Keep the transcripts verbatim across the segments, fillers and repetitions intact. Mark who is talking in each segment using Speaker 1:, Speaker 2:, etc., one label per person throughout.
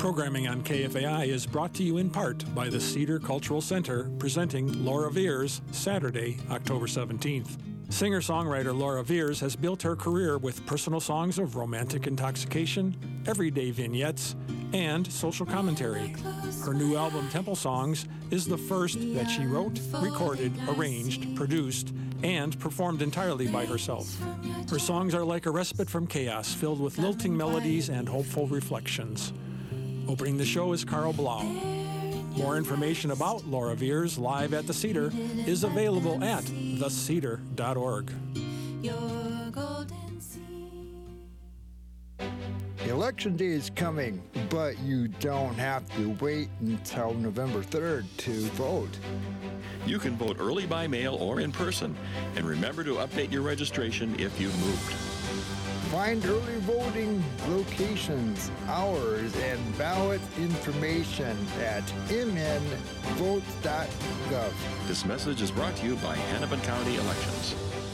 Speaker 1: Programming on K F A I is brought to you in part by the Cedar Cultural Center, presenting Laura Veers, Saturday, October seventeenth. Singer-songwriter Laura Veers has built her career with personal songs of romantic intoxication, everyday vignettes, and social commentary. Her new album, Temple Songs, is the first that she wrote, recorded, arranged, produced, and performed entirely by herself. Her songs are like a respite from chaos, filled with lilting melodies and hopeful reflections. Opening the show is Carl Blau. More information about Laura Veers live at the Cedar is available at the cedar dot org.
Speaker 2: Election day is coming, but you don't have to wait until November third to vote.
Speaker 3: You can vote early by mail or in person, and remember to update your registration if you've moved.
Speaker 2: Find early voting locations, hours, and ballot information at m n vote dot gov.
Speaker 3: This message is brought to you by Hennepin County Elections.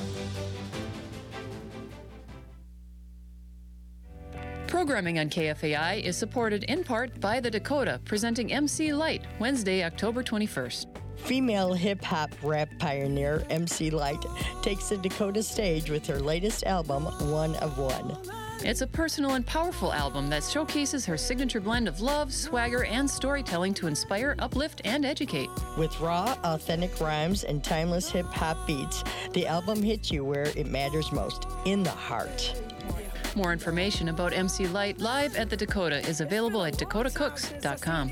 Speaker 4: Programming on K F A I is supported in part by The Dakota, presenting M C Light, Wednesday, October twenty-first.
Speaker 5: Female hip-hop rap pioneer M C Light takes the Dakota stage with her latest album, One of One.
Speaker 4: It's a personal and powerful album that showcases her signature blend of love, swagger, and storytelling to inspire, uplift, and educate.
Speaker 5: With raw, authentic rhymes and timeless hip-hop beats, the album hits you where it matters most, in the heart.
Speaker 4: More information about M C Light live at the Dakota is available at dakota cooks dot com.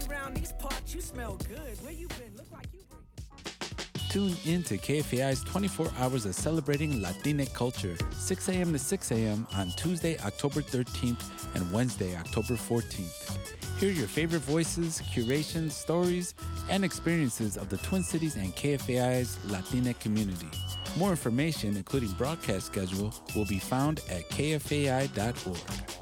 Speaker 6: Tune in to K F A I's twenty-four hours of celebrating Latinx culture, six a.m. to six a.m. on Tuesday, October thirteenth and Wednesday, October fourteenth. Hear your favorite voices, curations, stories, and experiences of the Twin Cities and K F A I's Latinx community. More information, including broadcast schedule, will be found at k f a i dot org.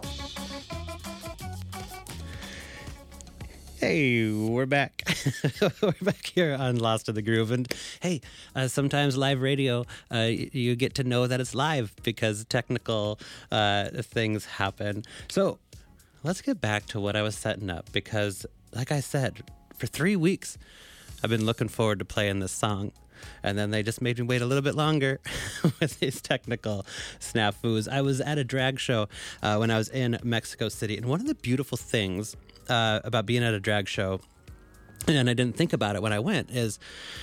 Speaker 7: Hey, we're back. We're back here on Lost in the Groove. And hey, uh, sometimes live radio, uh, you get to know that it's live because technical uh, things happen. So let's get back to what I was setting up because, like I said, for three weeks, I've been looking forward to playing this song. And then they just made me wait a little bit longer with these technical snafus. I was at a drag show uh, when I was in Mexico City. And one of the beautiful things uh, about being at a drag show, and I didn't think about it when I went, is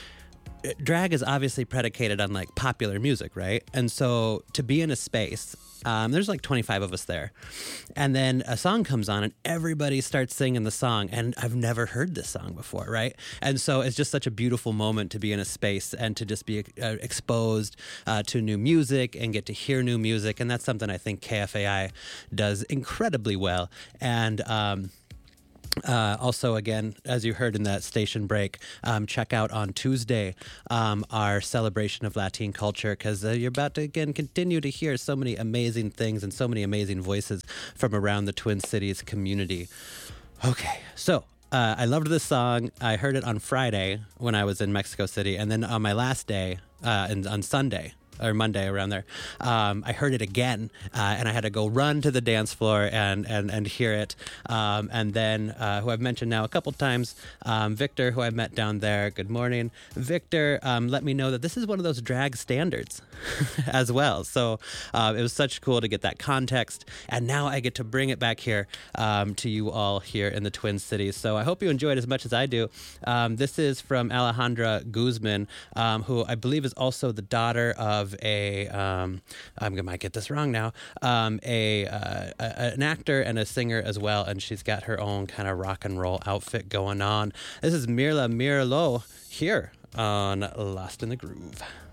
Speaker 7: drag is obviously predicated on like popular music, right? And so to be in a space, um, there's like twenty-five of us there. And then a song comes on and everybody starts singing the song. And I've never heard this song before, right? And so it's just such a beautiful moment to be in a space and to just be uh, exposed uh, to new music and get to hear new music. And that's something I think K F A I does incredibly well. And, um, Uh, also, again, as you heard in that station break, um, check out on Tuesday um, our celebration of Latin culture because uh, you're about to, again, continue to hear so many amazing things and so many amazing voices from around the Twin Cities community. Okay, so uh, I loved this song. I heard it on Friday when I was in Mexico City, and then on my last day, uh, and on Sunday, or Monday around there, um, I heard it again, uh, and I had to go run to the dance floor and and, and hear it. Um, and then, uh, who I've mentioned now a couple times, um, Victor, who I met down there, good morning. Victor um, let me know that this is one of those drag standards as well. So uh, it was such cool to get that context, and now I get to bring it back here um, to you all here in the Twin Cities. So I hope you enjoyed as much as I do. Um, this is from Alejandra Guzman, um, who I believe is also the daughter of a, um, I'm going to get this wrong now, um, a, uh, a an actor and a singer as well, and she's got her own kind of rock and roll outfit going on. This is Mirla Mirlo here on Lost in the Groove.